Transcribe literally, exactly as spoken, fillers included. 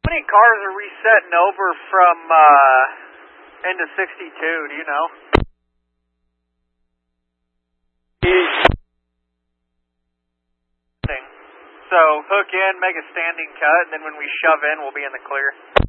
How many cars are we setting over from uh, into sixty-two, do you know? So hook in, make a standing cut, and then when we shove in, we'll be in the clear.